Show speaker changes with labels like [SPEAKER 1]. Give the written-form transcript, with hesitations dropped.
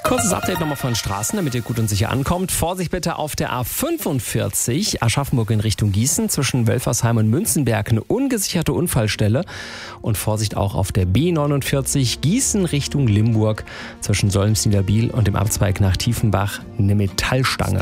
[SPEAKER 1] Kurzes Update nochmal von Straßen, damit ihr gut und sicher ankommt. Vorsicht bitte auf der A45 Aschaffenburg in Richtung Gießen. Zwischen Wölfersheim und Münzenberg eine ungesicherte Unfallstelle. Und Vorsicht auch auf der B49 Gießen Richtung Limburg. Zwischen Solms-Niederbiel und dem Abzweig nach Tiefenbach eine Metallstange.